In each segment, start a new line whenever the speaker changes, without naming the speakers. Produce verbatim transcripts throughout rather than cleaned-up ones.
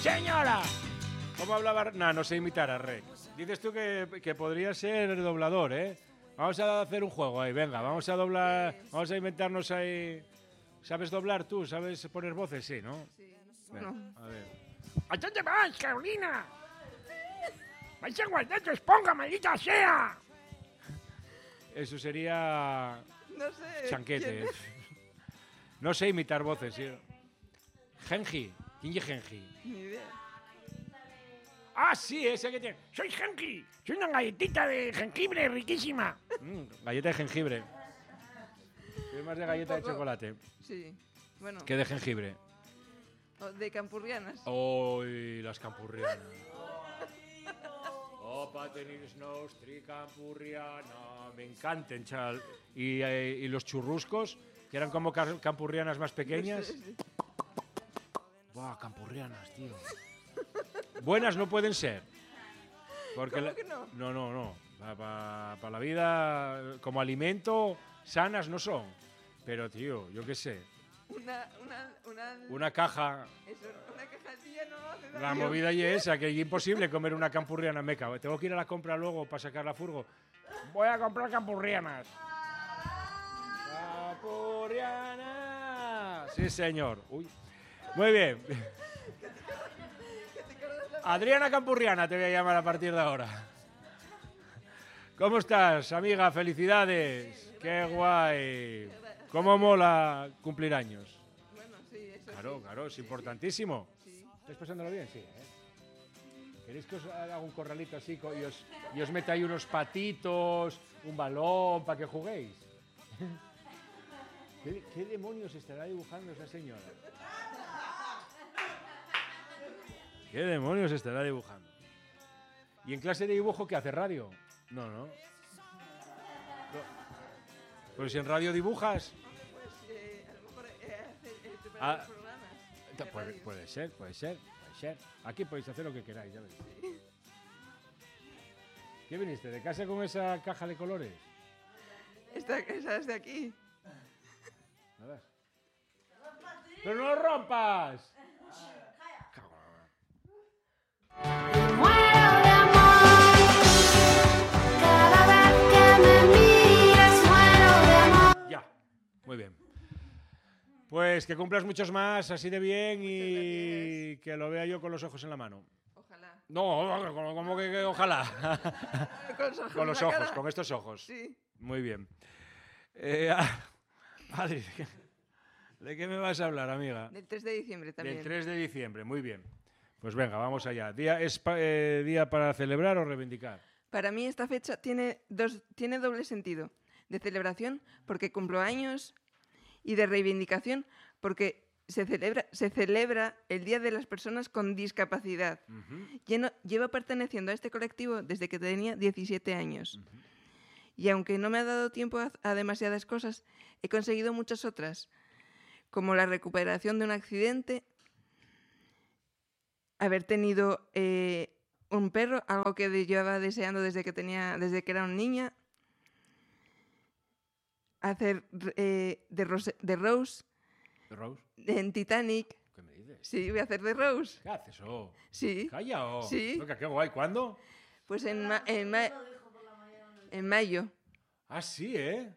señora! ¿Cómo hablaba? No, no sé imitar a Rec. Dices tú que, que podría ser doblador, ¿eh? Vamos a hacer un juego ahí, venga, vamos a doblar, vamos a inventarnos ahí. ¿Sabes doblar tú? ¿Sabes poner voces? Sí, ¿no?
Sí.
Venga,
No.
a ver.
¿A dónde vas, Carolina? ¡Vais a guardar tu esponja, maldita sea!
Eso sería
No sé.
chanquete.
¿quién?
No sé imitar voces, ¿sí? Genji. ¿Quién es Genji?
Ni idea.
Ah, sí, ese que tiene.
Soy Genki. Soy una galletita de jengibre riquísima.
Mm, galleta de jengibre. Soy más de galleta de
poco.
chocolate
Sí. Bueno,
que de jengibre.
o de campurrianas.
¡Uy, las campurrianas! Opa, tenis nostri campurriana. Me encantan, chaval. Y, eh, y los churruscos, que eran como ca- campurrianas más pequeñas.
Sí, sí.
Buah, campurrianas, tío. Buenas no pueden ser. Porque
¿Cómo
la-
que no?
No, no, no. Para la vida, como alimento, sanas no son. Pero, tío, yo qué sé.
Una, una, una,
Una caja,
eso, una cajatilla no hace
la
daño.
movida y esa, que es imposible comer una campurriana meca. Tengo que ir a la compra luego para sacar la furgo.
Voy a comprar campurrianas.
¡Campurriana! Sí, señor. Uy. Muy bien. Adriana Campurriana te voy a llamar a partir de ahora. ¿Cómo estás, amiga? Felicidades. Qué guay. ¿Cómo mola cumplir años?
Bueno, sí, eso
Claro,
sí.
claro, es importantísimo.
Sí.
¿Estáis pasándolo bien? Sí, ¿eh? ¿Queréis que os haga un corralito así co- y os, y os meta ahí unos patitos, un balón para que juguéis? ¿Qué, ¿Qué demonios estará dibujando esa señora? ¿Qué demonios estará dibujando? ¿Y en clase de dibujo qué hace? ¿Radio? No, no. No. Pues si en radio dibujas.
Pues eh, a lo mejor eh, hace, eh, preparar
Ah,
los programas.
Ta-
de
Puede,
radio.
puede ser, puede ser, puede ser. Aquí podéis hacer lo que queráis, ya veis. ¿Qué viniste? ¿De casa con esa caja de colores?
Esta, esa es de aquí.
Nada. ¡Pero no lo rompas! Cago en la-
Muero de amor. Cada vez que me miras, muero de amor.
Ya, muy bien. Pues que cumplas muchos más, así de bien y que lo vea yo con los ojos en la mano.
Ojalá.
No, como, como que, que ojalá.
Con los ojos.
Con
en
los
la
ojos,
cara.
con estos ojos.
Sí.
Muy bien. Eh, ah, Adri, ¿de qué- ¿de qué me vas a hablar, amiga?
Del tres de diciembre también.
Del tres de diciembre, muy bien. Pues venga, vamos allá. ¿Día, ¿Es pa- eh, día para celebrar o reivindicar?
Para mí esta fecha tiene, dos, tiene doble sentido. De celebración porque cumplo años y de reivindicación porque se celebra, se celebra el Día de las Personas con Discapacidad.
Ujú.
Lleno- llevo perteneciendo a este colectivo desde que tenía diecisiete años. Y aunque no me ha dado tiempo a, a demasiadas cosas, he conseguido muchas otras, como la recuperación de un accidente, haber tenido eh, un perro, algo que de- llevaba deseando desde que, tenía, desde que era una niña, hacer eh, de, Rose, de Rose
¿Rose?
en Titanic.
¿Qué me dices?
Sí, voy a hacer de Rose.
¿Qué haces? Oh?
Sí,
Calla, oh.
Sí.
Venga, qué guay. ¿Cuándo?
pues en, ma- en, ma- en mayo.
Ah, sí, ¿eh?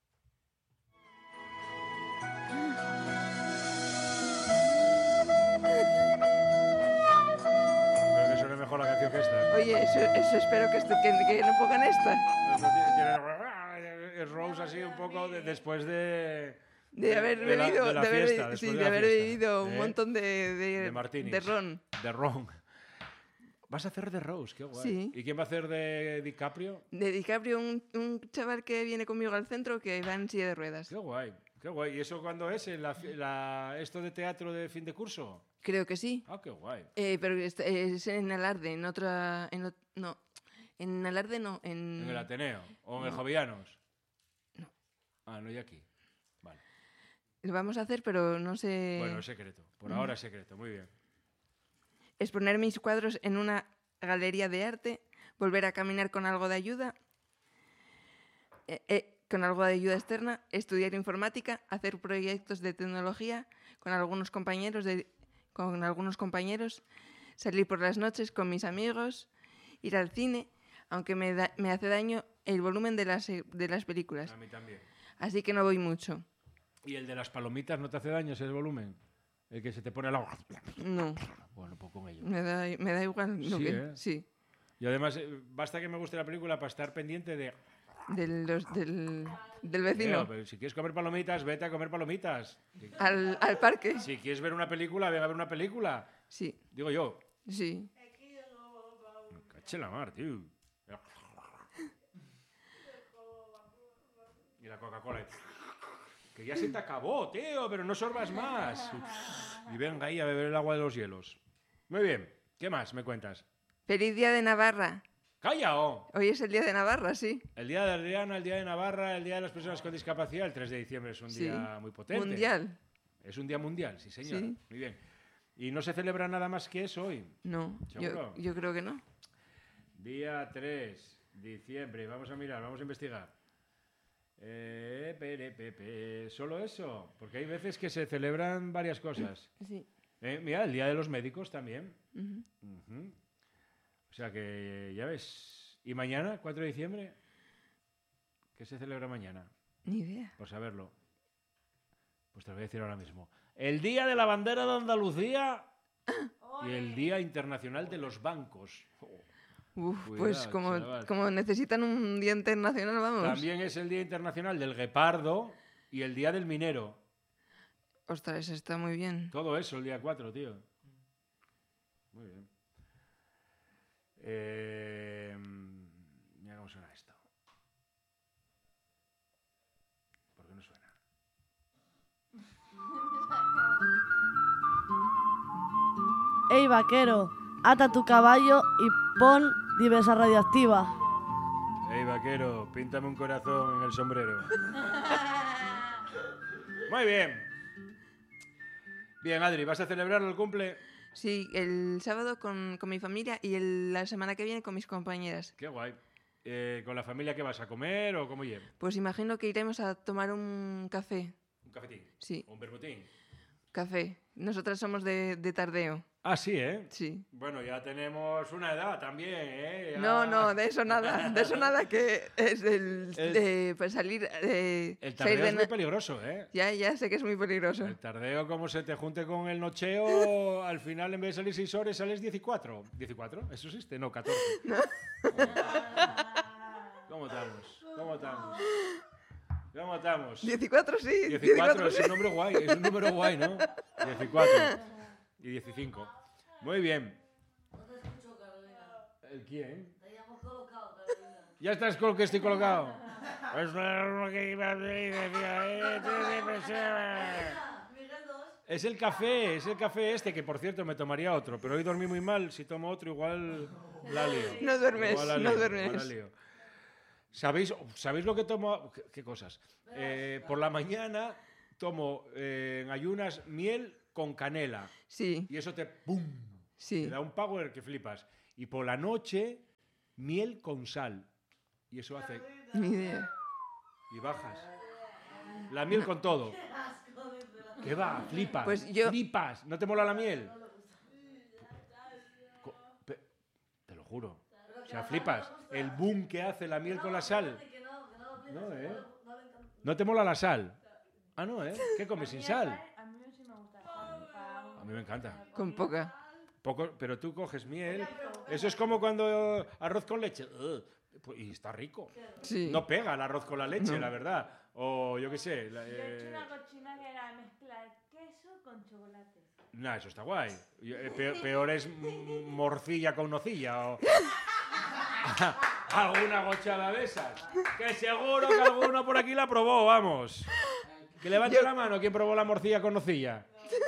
Creo que suena mejor la canción que esta.
Oye, eso, eso espero que, esto, que, que no pongan esta.
Eso tiene- tiene- Es Rose así un poco de- después de...
De haber
de la-
bebido,
de la
de haber,
fiesta,
be-
después
sí,
de
de
la
haber
fiesta,
bebido un
¿eh?
montón de, de,
De martinis.
de ron.
De Ron. Vas a hacer de Rose, qué guay.
Sí.
¿Y quién va a hacer de DiCaprio?
De DiCaprio, un, un chaval que viene conmigo al centro que va en silla de ruedas.
Qué guay, qué guay. ¿Y eso cuándo es? ¿En la, fi- la- esto de teatro de fin de curso?
Creo que sí.
Ah, qué guay.
Eh, pero es, es en Alarde, en otra... En, ot- no, en Alarde no, en...
¿En el Ateneo? ¿O en el
No.
Jovellanos?
No.
Ah, no, y aquí. Vale.
Lo vamos a hacer, pero no sé...
Bueno, es secreto. Por ahora es secreto. Muy bien.
Exponer mis cuadros en una galería de arte, volver a caminar con algo de ayuda, eh, eh, con algo de ayuda externa, estudiar informática, hacer proyectos de tecnología con algunos compañeros de, con algunos compañeros, salir por las noches con mis amigos, ir al cine, aunque me, da- me hace daño el volumen de las, eh, de las películas.
A mí también.
Así que no voy mucho.
¿Y el de las palomitas no te hace daño ese volumen? El que se te pone al agua.
No,
Bueno, pues con ello.
me da, me da igual. Lo
Sí,
que,
¿eh?
sí.
Y además, eh, basta que me guste la película para estar pendiente de...
Del, los- del, del
"Leo,
vecino.
pero si quieres comer palomitas, vete a comer palomitas. Si-
Al, al parque.
Si quieres ver una película, ven a ver una película.
Sí,
Digo yo.
sí.
Me caché la mar, tío. Y la Coca-Cola. Que ya se te acabó, tío, pero no sorbas más. Y venga ahí a beber el agua de los hielos. Muy bien. ¿Qué más me cuentas?
Feliz Día de Navarra.
¡Calla! oh!
Hoy es el Día de Navarra, sí.
El Día de Adriana, el Día de Navarra, el Día de las Personas con Discapacidad, el tres de diciembre es un
Sí.
día muy potente.
Mundial.
Es un día mundial, sí, señor.
Sí.
Muy bien. ¿Y no se celebra nada más que eso hoy?
No,
¿Seguro?
yo, yo creo que no.
Día tres de diciembre. Vamos a mirar, vamos a investigar. Eh, pere, pepe. ¿Solo eso? Porque hay veces que se celebran varias cosas.
Sí.
Eh, mira, el Día de los Médicos también.
Ujú.
Ujú. O sea que, ya ves. ¿Y mañana, cuatro de diciembre? ¿Qué se celebra mañana?
Ni idea.
Por saberlo. Pues te lo voy a decir ahora mismo. El Día de la Bandera de Andalucía y el Día Internacional de los Bancos. Oh.
Uf,
Cuidado,
pues como,
chaval.
como necesitan un día internacional, vamos.
También es el Día Internacional del Guepardo y el Día del Minero.
Ostras, eso está muy bien.
Todo eso el día cuatro, tío. Muy bien. Eh, mira cómo suena esto. ¿Por qué no suena?
Ey, vaquero, ata tu caballo y pon diversa radioactiva.
Ey, vaquero, píntame un corazón en el sombrero. Muy bien. Bien, Adri, ¿vas a celebrar el cumple?
Sí, el sábado con, con mi familia y el- la semana que viene con mis compañeras.
Qué guay. Eh, ¿Con la familia qué vas a comer o cómo lleva?
Pues imagino que iremos a tomar un café.
¿Un cafetín?
Sí,
¿O un vermutín?
café. Nosotras somos de, de tardeo.
Ah, sí, ¿eh?
Sí.
Bueno, ya tenemos una edad también, ¿eh? Ya-
No, no, de eso nada. De eso nada que es el,
El-
de pues, salir. De,
El
salir
tardeo
de
es muy
na-
peligroso, ¿eh?
Ya, ya sé que es muy peligroso.
El tardeo, como se te junte con el nocheo, al final en vez de salir seis horas sales diecicuatro. ¿diecicuatro? ¿Eso existe? No, catorce. ¿Cómo estamos? ¿Cómo estamos? ¿Cómo estamos?
diecicuatro sí.
diecicuatro es
sí.
un número guay, es un número guay, ¿no? diecicuatro y diecicinco. Muy bien. ¿El quién? Ya estás con que estoy colocado. Eso es lo que iba a decir, decía, eh, tiene presión. Es el café, es el café este, que por cierto me tomaría otro, pero hoy dormí muy mal, si tomo otro igual la lío.
No duermes,
Igual la
no
lío,
duermes.
igual la lío. ¿Sabéis, ¿Sabéis lo que tomo? ¿Qué, qué cosas? Eh, por la mañana tomo eh, en ayunas miel con canela
Sí,
y eso te ¡pum!
sí.
Te da un power que flipas. Y por la noche miel con sal y eso hace
Ni idea.
y bajas. La miel con todo. ¿Qué va? Flipas.
Pues yo-
Flipas. ¿No te mola la miel? Co- pe- Te lo juro. O sea, flipas. El boom que hace la miel con la sal. No, ¿eh? ¿No te mola la sal? Ah, no, ¿eh? ¿Qué comes sin sal? A mí me encanta.
Con poca.
Poco, pero tú coges miel. Eso es como cuando arroz con leche. Ugh, pues- y está rico.
Sí.
No pega el arroz con la leche, la verdad. O yo qué sé. la-
Yo he hecho
eh,
una cochina que era mezclar queso con chocolate.
Nah, eso está guay. Y, eh, Peor, peor es mm, morcilla con nocilla o alguna gochada de esas. Que seguro que alguno por aquí la probó, vamos. Que levante la mano quien probó la morcilla con nocilla.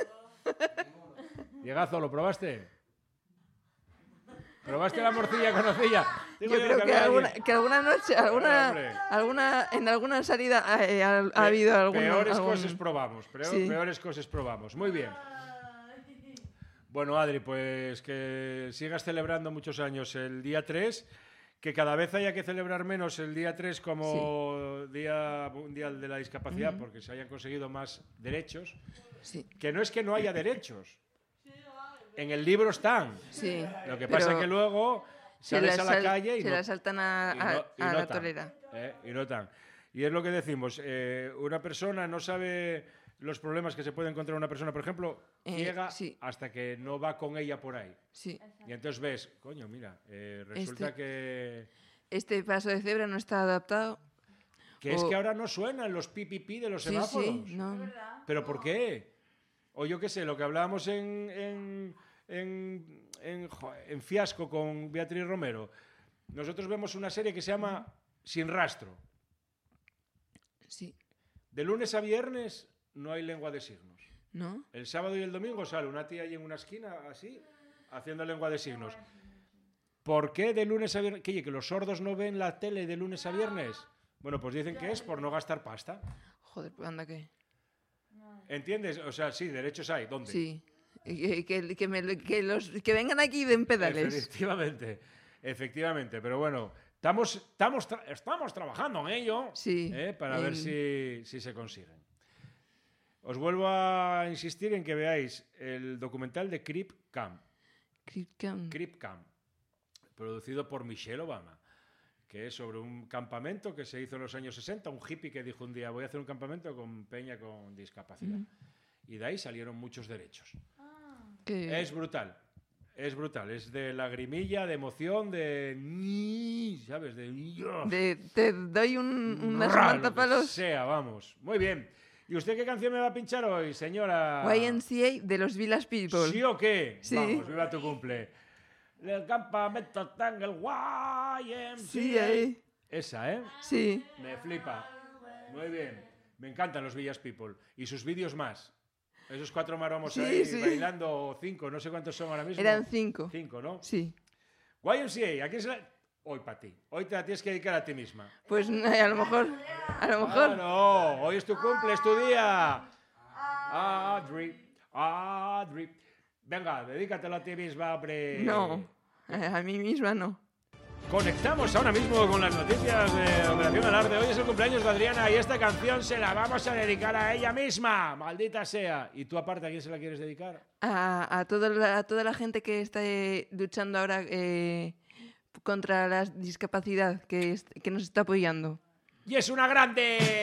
Diegazo, ¿lo probaste? ¿Probaste la morcilla con nocilla? Digo
Yo creo que
había
alguna,
alguien-
que alguna noche, alguna,
hombre.
alguna, en alguna salida ha, eh, ha- ha habido alguna.
Peores
algún-
cosas probamos, peor-
Sí.
peores cosas probamos. Muy bien. Bueno, Adri, pues que sigas celebrando muchos años el día tres, que cada vez haya que celebrar menos el día tres como Día Mundial de la Discapacidad, porque se hayan conseguido más derechos.
Sí.
Que no es que no haya derechos, En el libro están.
Sí.
Lo que
pero
pasa es que luego
se
sales
la
a la
sal-
calle y
se
no,
la saltan a,
y
a-
no- y
a
no
la
tan,
torera.
¿eh? Y no tan. Y es lo que decimos, eh, una persona no sabe los problemas que se puede encontrar una persona, por ejemplo,
Eh,
ciega
sí.
hasta que no va con ella por ahí.
Sí.
Y entonces ves, coño, mira, eh, resulta
Este-
que,
Este paso de cebra no está adaptado.
que es
o-
que ahora no suenan los pi, pi, pi de los
Sí,
semáforos.
sí, no.
¿Pero por qué? O yo qué sé, lo que hablábamos en, en, en, en, jo- en Fiasco con Beatriz Romero. Nosotros vemos una serie que se llama Sin Rastro.
Sí.
De lunes a viernes no hay lengua de signos.
¿No?
El sábado y el domingo sale una tía ahí en una esquina, así, haciendo lengua de signos. ¿Por qué de lunes a viernes? ¿Que, que los sordos no ven la tele de lunes a viernes? Bueno, pues dicen que es por no gastar pasta.
Joder, pues anda que.
¿Entiendes? O sea, sí, derechos hay. ¿Dónde?
Sí. Que, que, que me- que los, que vengan aquí y den pedales.
Efectivamente, efectivamente. Pero bueno, estamos, estamos, tra- estamos trabajando en ello,
Sí,
¿eh? Para ver
en-
si, si se consiguen. Os vuelvo a insistir en que veáis el documental de Creep Camp,
Cripcam.
Creep Camp, producido por Michelle Obama, que es sobre un campamento que se hizo en los años sesenta, un hippie que dijo un día, voy a hacer un campamento con peña con discapacidad. Y de ahí salieron muchos derechos.
Que-
Es brutal. Es brutal. Es de lagrimilla, de emoción, de... ni, ¿sabes? De...
de- te doy un, una
Ra, lo que
semantapalos.
sea, vamos. Muy bien. ¿Y usted qué canción me va a pinchar hoy, señora?
Y M C A de los Village People.
¿Sí o qué?
Sí.
Vamos, viva tu cumple. El campamento está en el Y M C A.
Sí, ahí.
Esa, ¿eh?
Sí.
Me flipa. Muy bien. Me encantan los Villas People. Y sus vídeos más. Esos cuatro maromos
Sí,
ahí
sí.
bailando, o cinco, no sé cuántos son ahora mismo.
Eran cinco.
Cinco, ¿no?
Sí.
Y M C A, ¿a quién se la...? Hoy para ti. Hoy te la tienes que dedicar a ti misma.
Pues a lo mejor. A lo mejor.
Claro, hoy es tu cumple, es tu día. Adri, Adri. Venga, dedícatelo a ti misma, hombre.
No. A a mí misma no.
Conectamos ahora mismo con las noticias de Operación Alarde. Hoy es el cumpleaños de Adriana y esta canción se la vamos a dedicar a ella misma. Maldita sea. ¿Y tú aparte a quién se la quieres dedicar?
A, a, todo la, a toda la gente que está eh, luchando ahora eh, contra la discapacidad, que, es- que nos está apoyando.
¡Y es una grande!